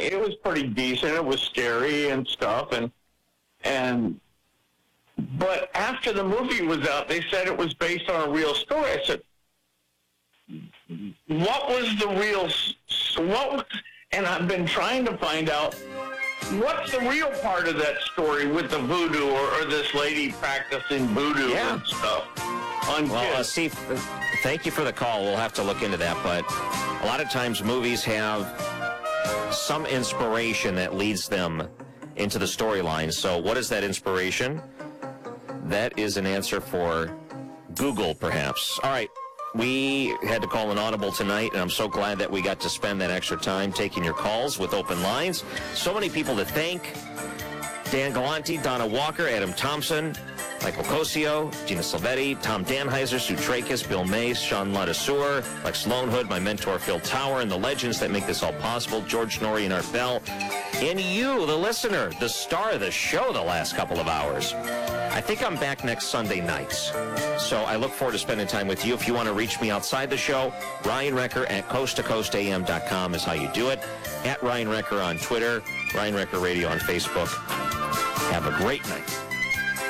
it was pretty decent. It was scary and stuff, but after the movie was out, they said it was based on a real story. I said, what was the real? And I've been trying to find out what's the real part of that story with the voodoo or this lady practicing voodoo and stuff on kids. Steve, thank you for the call. We'll have to look into that. But a lot of times movies have some inspiration that leads them into the storyline. So what is that inspiration? That is an answer for Google, perhaps. All right. We had to call an audible tonight, and I'm so glad that we got to spend that extra time taking your calls with open lines. So many people to thank. Dan Galante, Donna Walker, Adam Thompson, Michael Cosio, Gina Silvetti, Tom Danheiser, Sue Trachis, Bill Mace, Sean Ladasur, Lex Lonehood, my mentor Phil Tower, and the legends that make this all possible, George Norrie and Art Bell, and you, the listener, the star of the show the last couple of hours. I think I'm back next Sunday nights, so I look forward to spending time with you. If you want to reach me outside the show, Ryan Recker at coasttocoastam.com is how you do it. At Ryan Recker on Twitter, Ryan Recker Radio on Facebook. Have a great night.